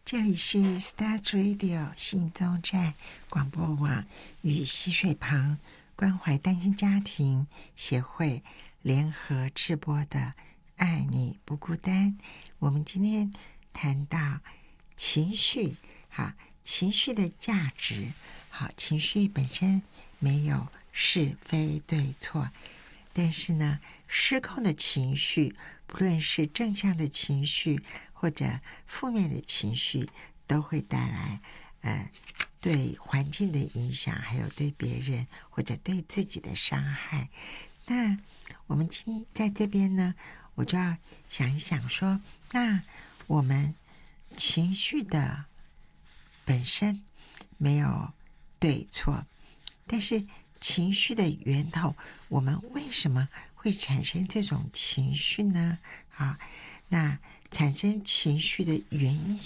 这里是 Start Radio 新宗站广播网与溪水旁关怀单亲家庭协会联合制播的爱你不孤单。我们今天谈到情绪，情绪的价值。情绪本身没有是非对错，但是呢，失控的情绪，不论是正向的情绪或者负面的情绪，都会带来对环境的影响，还有对别人或者对自己的伤害。那我们今天在这边呢，我就要想一想说，那我们情绪的本身没有对错，但是情绪的源头，我们为什么会产生这种情绪呢？那产生情绪的原因